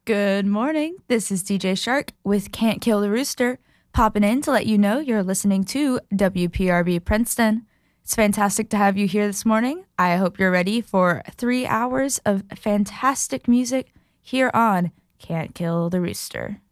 Good morning. This is DJ Shark with Can't Kill the Rooster, popping in to let you know you're listening to WPRB Princeton. It's fantastic to have you here this morning. I hope you're ready for 3 hours of fantastic music here on Can't Kill the Rooster.